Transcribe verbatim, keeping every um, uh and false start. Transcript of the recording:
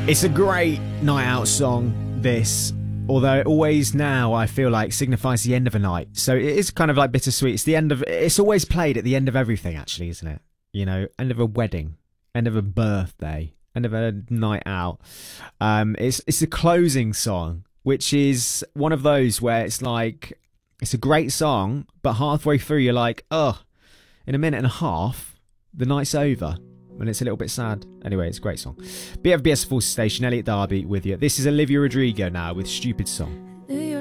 It's a great night out song, this. Although it always now, I feel like, signifies the end of a night. So it is kind of like bittersweet. It's the end of... It's always played at the end of everything, actually, isn't it? You know, end of a wedding, end of a birthday, end of a night out. Um, it's it's the closing song, which is one of those where it's like... It's a great song, but halfway through you're like, oh, in a minute and a half, the night's over. And it's a little bit sad. Anyway, it's a great song. B F B S Force Station, Elliot Darby with you. This is Olivia Rodrigo now with Stupid Song.